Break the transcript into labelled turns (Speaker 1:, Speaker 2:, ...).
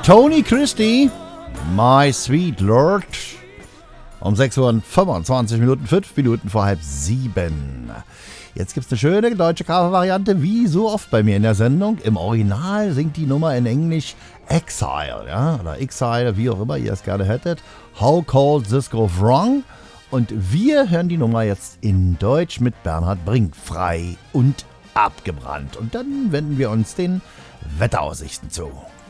Speaker 1: Tony Christie, My Sweet Lord. Um 6 Uhr und 25 Minuten, 5 Minuten vor halb 7. Jetzt gibt es eine schöne deutsche Cover-Variante, wie so oft bei mir in der Sendung. Im Original singt die Nummer in Englisch Exile, ja, oder Exile, wie auch immer ihr es gerne hättet. How Cold This Goes Wrong. Und wir hören die Nummer jetzt in Deutsch mit Bernhard Brink, frei und abgebrannt. Und dann wenden wir uns den Wetteraussichten zu.